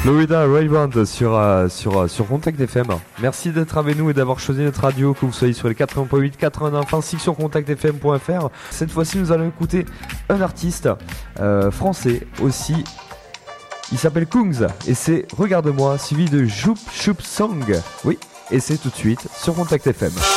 Florida Raybound sur Contact FM. Merci d'être avec nous et d'avoir choisi notre radio, que vous soyez sur les 80.8, 89, ainsi que sur contactfm.fr. Cette fois-ci, nous allons écouter un artiste français aussi. Il s'appelle Kungs et c'est Regarde-moi, suivi de Joop Shoop Song. Oui, et c'est tout de suite sur Contact FM.